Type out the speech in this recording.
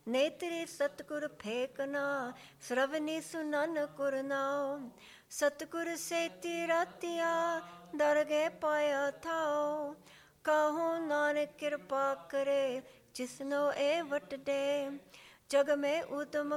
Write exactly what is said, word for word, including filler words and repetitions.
ਨੇਤਰੀ ਸਤਿਗੁਰ ਫੇਕਨਾ, ਸਰਵਨੀ ਸੁਨਨ ਗੁਰ ਨਾਉ। ਸਤਿਗੁਰ ਸੇਤੀ ਰਾਤੀਆ, ਦਰਗੇ ਪਾਇਆ ਥਾਉ। ਕਾਹੂ ਨਾਨਕ ਕਿਰਪਾ ਕਰੇ, ਜਿਸਨੋ ਇਹ ਵਟ ਦੇ। ਜਗ ਮੈਂ ਉਦਮ